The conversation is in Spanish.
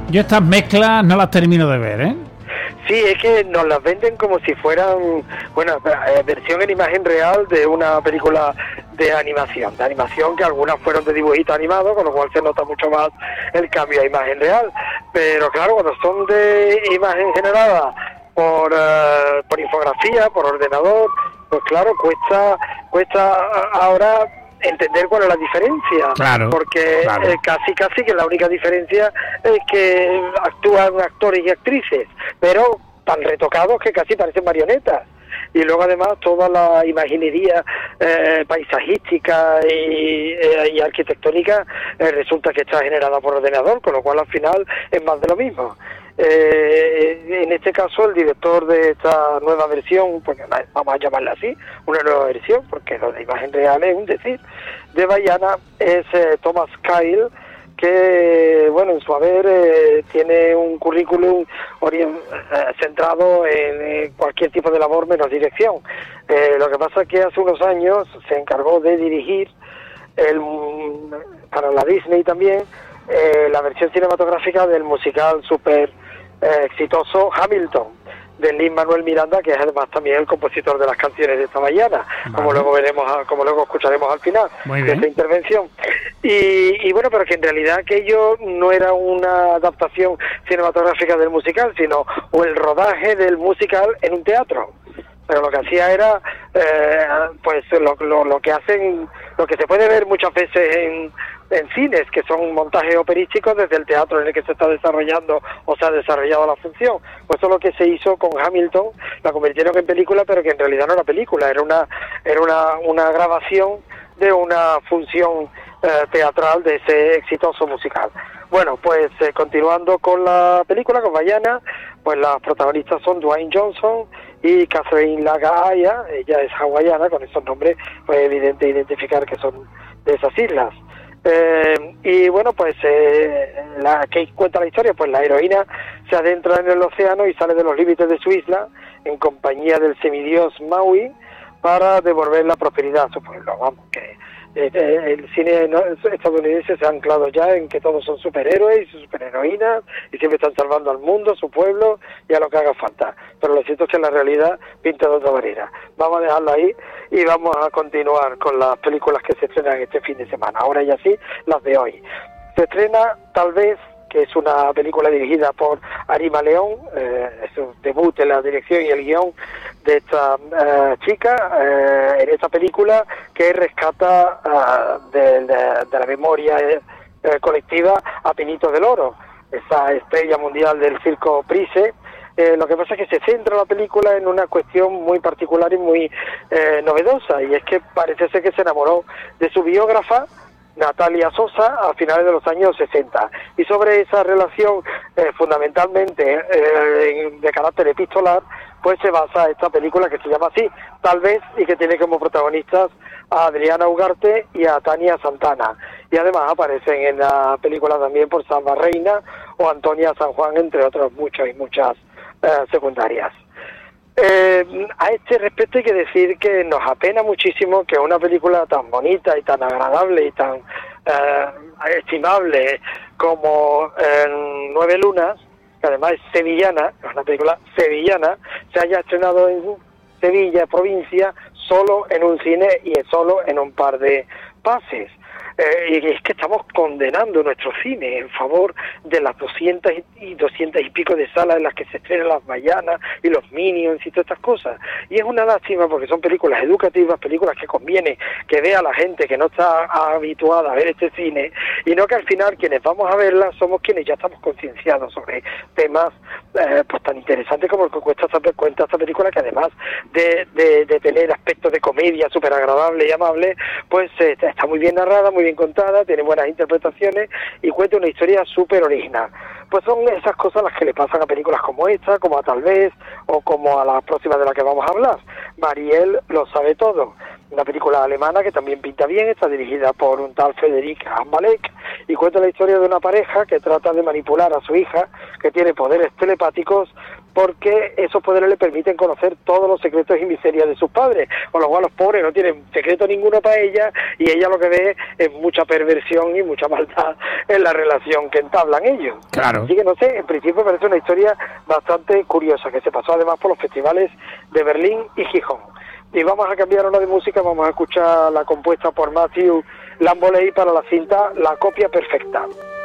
Yo estas mezclas no las termino de ver, ¿eh? Sí, es que nos las venden como si fueran, bueno, versión en imagen real de una película de animación que algunas fueron de dibujito animado, con lo cual se nota mucho más el cambio a imagen real. Pero claro, cuando son de imagen generada por infografía, por ordenador, pues claro, cuesta ahora entender cuál es la diferencia, claro, porque claro. Casi que la única diferencia es que actúan actores y actrices, pero tan retocados que casi parecen marionetas. Y luego además toda la imaginería paisajística y arquitectónica resulta que está generada por ordenador, con lo cual al final es más de lo mismo. En este caso el director de esta nueva versión, porque vamos a llamarla así, una nueva versión, porque lo de imagen real es un decir, de Vaiana, es Thomas Kyle, que bueno, en su haber tiene un currículum centrado en cualquier tipo de labor menos dirección. Lo que pasa es que hace unos años se encargó de dirigir para la Disney también la versión cinematográfica del musical súper exitoso Hamilton, de Lin-Manuel Miranda, que es además también el compositor de las canciones de esta Vaiana, vale. como luego escucharemos al final de esta intervención. Y bueno, pero que en realidad aquello no era una adaptación cinematográfica del musical, sino el rodaje del musical en un teatro. Pero lo que hacía era pues lo que hacen, lo que se puede ver muchas veces en cines, que son montajes operísticos desde el teatro en el que se está desarrollando o se ha desarrollado la función. Pues eso es lo que se hizo con Hamilton, la convirtieron en película, pero que en realidad no era película, era una grabación de una función teatral de ese exitoso musical. Bueno, pues continuando con la película, con Vaiana, pues las protagonistas son Dwayne Johnson y Catherine Lagaya, ella es hawaiana, con esos nombres pues es evidente identificar que son de esas islas. Y bueno, pues ¿qué cuenta la historia? Pues la heroína se adentra en el océano y sale de los límites de su isla en compañía del semidios Maui para devolver la prosperidad a su pueblo. Vamos, que el cine estadounidense se ha anclado ya en que todos son superhéroes y superheroínas y siempre están salvando al mundo, a su pueblo y a lo que haga falta, pero lo cierto es que la realidad pinta de otra manera. Vamos a dejarlo ahí y vamos a continuar con las películas que se estrenan este fin de semana. Ahora ya sí, las de hoy. Se estrena Tal vez, que es una película dirigida por Arima León, es su debut en la dirección y el guión de esta chica, en esta película que rescata de la memoria colectiva a Pinito del Oro, esa estrella mundial del circo Price. Lo que pasa es que se centra la película en una cuestión muy particular y muy novedosa, y es que parece ser que se enamoró de su biógrafa, Natalia Sosa, a finales de los años 60, y sobre esa relación fundamentalmente de carácter epistolar, pues se basa esta película que se llama así, Tal vez, y que tiene como protagonistas a Adriana Ugarte y a Tania Santana, y además aparecen en la película también por Salva Reina o Antonia San Juan, entre otros muchos y muchas secundarias. A este respecto hay que decir que nos apena muchísimo que una película tan bonita y tan agradable y tan estimable como Nueve Lunas, que además es sevillana, es una película sevillana, se haya estrenado en Sevilla, provincia, solo en un cine y solo en un par de pases. Y es que estamos condenando nuestro cine en favor de las 200 y pico de salas en las que se estrenan las Vaianas y los Minions y todas estas cosas. Y es una lástima porque son películas educativas, películas que conviene que vea la gente que no está habituada a ver este cine, y no que al final quienes vamos a verlas somos quienes ya estamos concienciados sobre temas pues tan interesantes como el que cuenta esta película, que además de tener aspectos de comedia súper agradable y amable, pues está muy bien narrada, muy bien contada, tiene buenas interpretaciones y cuenta una historia súper original. Pues son esas cosas las que le pasan a películas como esta, como a Tal vez, o como a la próxima de la que vamos a hablar, Mariel lo sabe todo, una película alemana que también pinta bien, está dirigida por un tal Frederick Hambalek y cuenta la historia de una pareja que trata de manipular a su hija, que tiene poderes telepáticos, porque esos poderes le permiten conocer todos los secretos y miserias de sus padres, con lo cual los pobres no tienen secreto ninguno para ella, y ella lo que ve es mucha perversión y mucha maldad en la relación que entablan ellos. Claro. Así que no sé, en principio parece una historia bastante curiosa, que se pasó además por los festivales de Berlín y Gijón. Y vamos a cambiar ahora de música, vamos a escuchar la compuesta por Matthew Lamboley para la cinta La copia perfecta.